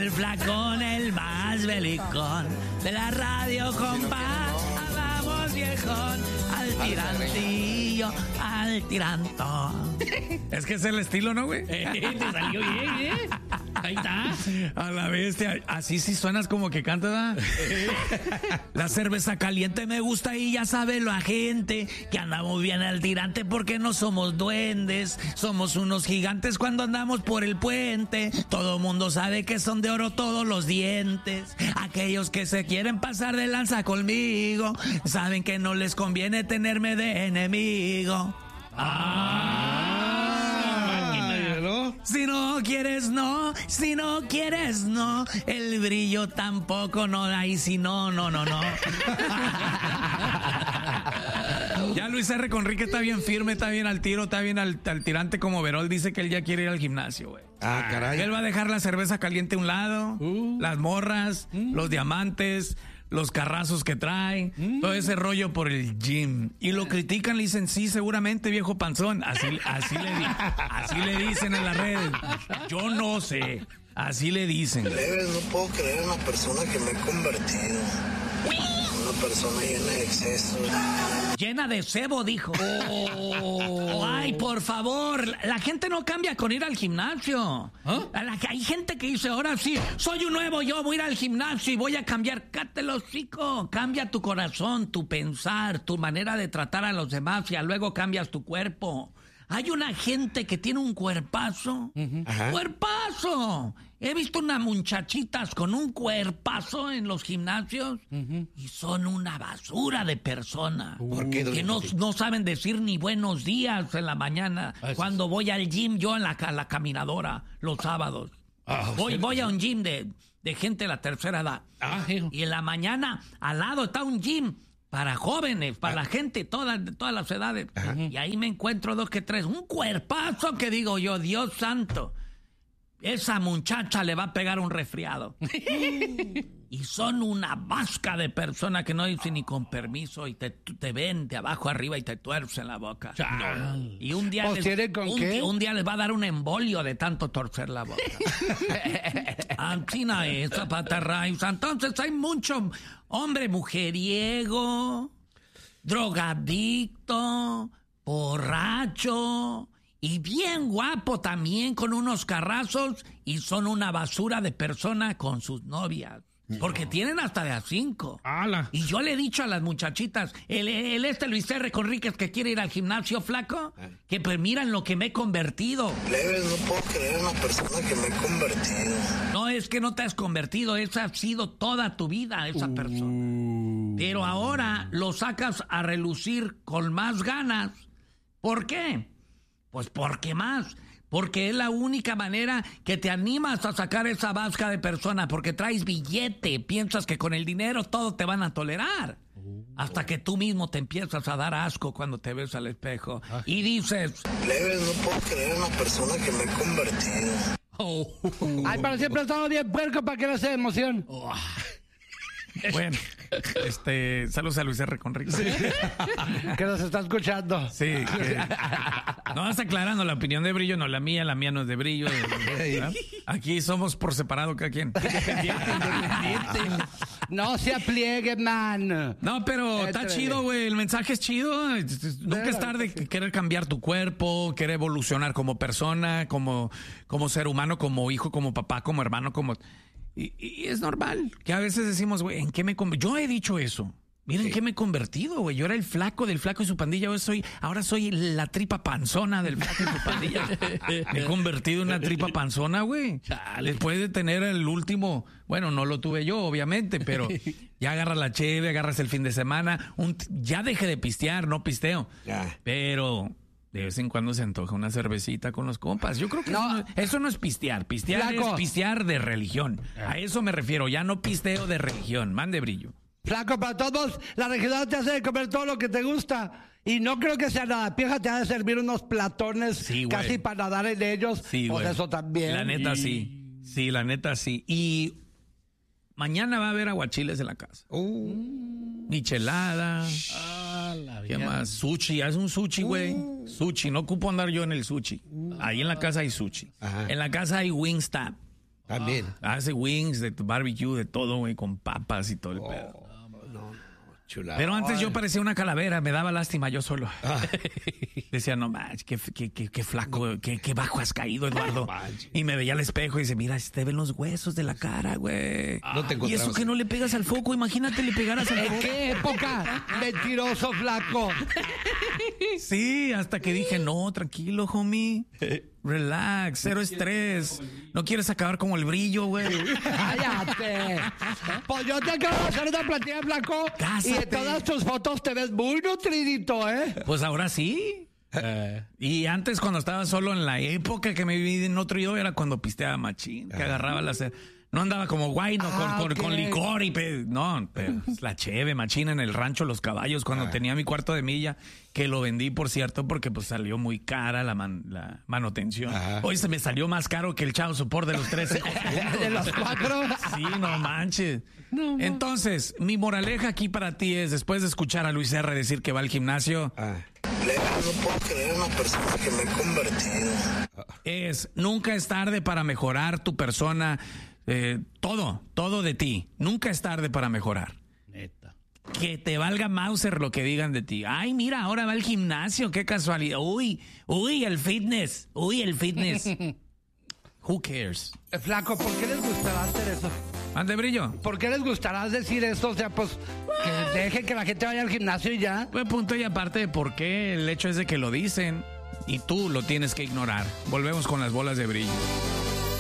el flacón, el más belicón de la radio, compa. Vamos, viejón, al tirantillo, al tirantón. Es que es el estilo, ¿no, güey? Te salió bien, ¿eh? Ahí está. A la bestia. Así sí suenas como que canta, ¿verdad? La cerveza caliente me gusta y ya sabe la gente que andamos bien al tirante porque no somos duendes. Somos unos gigantes cuando andamos por el puente. Todo mundo sabe que son de oro todos los dientes. Aquellos que se quieren pasar de lanza conmigo saben que no les conviene tenerme de enemigo. Si no quieres, no. Si no quieres, no. El brillo tampoco no da. Y si no, no. Ya Luis R. Conrique está bien firme, está bien al tiro, está bien al tirante como Verol. Dice que él ya quiere ir al gimnasio, güey. Ah, caray. Él va a dejar la cerveza caliente a un lado, las morras, los diamantes, los carrazos que trae, todo ese rollo por el gym. Y lo critican, le dicen, sí, seguramente, viejo panzón. Así le dicen en las redes. Yo no sé. Así le dicen. Leves, no puedo creer en la persona que me he convertido. Una persona llena de excesos. Llena de cebo, dijo. Ay, por favor, la gente no cambia con ir al gimnasio. Hay gente que dice, ahora sí, soy un nuevo yo, voy a ir al gimnasio y voy a cambiar. Cállate el hocico. Cambia tu corazón, tu pensar, tu manera de tratar a los demás y luego cambias tu cuerpo. Hay una gente que tiene un cuerpazo. ¡Cuerpazo! He visto unas muchachitas con un cuerpazo en los gimnasios y son una basura de persona. ¿Por qué, que no saben decir ni buenos días en la mañana. Cuando voy al gym, yo en la caminadora, los sábados. Voy a un gym de gente de la tercera edad. Y en la mañana, al lado está un gym para jóvenes, para la gente, todas las edades. Y ahí me encuentro 2 que 3. Un cuerpazo que digo yo, Dios santo. Esa muchacha le va a pegar un resfriado. Y son una vasca de personas que no dicen ni con permiso y te ven de abajo arriba y te tuercen la boca. Y un día, un día les va a dar un embolio de tanto torcer la boca. Antina es Zapata Raiza. Entonces hay mucho hombre mujeriego, drogadicto, borracho y bien guapo también con unos carrazos y son una basura de persona con sus novias. Porque tienen hasta de a 5. Y yo le he dicho a las muchachitas, el Luis R. Conríquez que quiere ir al gimnasio, flaco, que pues miran lo que me he convertido. Leves, no puedo creer en la persona que me he convertido. No, es que no te has convertido, esa ha sido toda tu vida, esa persona. Pero ahora lo sacas a relucir con más ganas. ¿Por qué? Pues porque es la única manera que te animas a sacar esa vasca de persona, porque traes billete, piensas que con el dinero todo te van a tolerar. Hasta que tú mismo te empiezas a dar asco cuando te ves al espejo y dices, Leves, no puedo creer en la persona que me he convertido. Ay, pero siempre he estado bien puerco para que no sea emoción. Bueno, saludos a Luis R. Conrique. Que nos está escuchando. Sí. No, vas aclarando la opinión de Brillo, no la mía no es de Brillo. Aquí somos por separado cada quien. Independiente. No se apliegue, man. No, pero está chido, güey. El mensaje es chido. Nunca es tarde querer cambiar tu cuerpo, querer evolucionar como persona, como ser humano, como hijo, como papá, como hermano, como... Y es normal que a veces decimos, güey, ¿en qué me convertí? Yo he dicho eso. Miren en qué me he convertido, güey. Yo era el flaco del flaco y su pandilla. Ahora soy la tripa panzona del flaco y su pandilla. Me he convertido en una tripa panzona, güey. Después de tener el último, bueno, no lo tuve yo, obviamente, pero ya agarras la cheve, agarras el fin de semana. Ya dejé de pistear, no pisteo. Pero de vez en cuando se antoja una cervecita con los compas. Yo creo que eso no es pistear. Pistear es pistear de religión. A eso me refiero. Ya no pisteo de religión. Mande Brillo. Flaco, para todos, la regional te hace comer todo lo que te gusta. Y no creo que sea nada pieja, te ha de servir unos platones casi para nadar en ellos. Sí, pues eso también. La neta sí. Sí, la neta sí. Y mañana va a haber aguachiles en la casa. Michelada. ¿Qué más? Sushi. Haz un sushi, güey. Sushi. No ocupo andar yo en el sushi. Ahí en la casa hay sushi. En la casa hay Wingstop. También. Hace wings de barbecue, de todo, güey, con papas y todo el pedo. Chulada. Pero antes yo parecía una calavera, me daba lástima yo solo. Decía, no manches, qué flaco, qué bajo has caído, Eduardo. Y me veía al espejo y dice, mira, te ven los huesos de la cara, güey. No te y eso que no le pegas al foco, imagínate le pegaras al foco. ¿En qué época? Mentiroso, flaco. Sí, hasta que dije, no, tranquilo, homie. Relax, cero estrés. No quieres acabar como el brillo, güey. Cállate. Pues yo te acabo de hacer una plantilla, flaco. Cásate. Y en todas tus fotos te ves muy nutridito, ¿eh? Pues ahora sí. Y antes, cuando estaba solo, en la época que me viví en otro yo, era cuando pisteaba machín, que agarraba la... No andaba como guay, no, con licor y... no, pero la cheve, machina en el rancho Los Caballos, cuando tenía mi cuarto de milla, que lo vendí, por cierto, porque pues salió muy cara la manutención. Hoy se me salió más caro que el chavo support de los 13. De los 4. Sí, no manches. Entonces, mi moraleja aquí para ti es, después de escuchar a Luis R. decir que va al gimnasio... No puedo creer una persona que me he convertido. Es, nunca es tarde para mejorar tu persona... todo de ti. Nunca es tarde para mejorar. Neta. Que te valga Mauser lo que digan de ti. Ay, mira, ahora va al gimnasio, qué casualidad. Uy, el fitness. Who cares? Flaco, ¿por qué les gustará hacer eso? ¿Ande, Brillo? ¿Por qué les gustará decir esto? O sea, pues, que dejen que la gente vaya al gimnasio y ya. Pues punto y aparte de por qué, el hecho es de que lo dicen y tú lo tienes que ignorar. Volvemos con las bolas de brillo.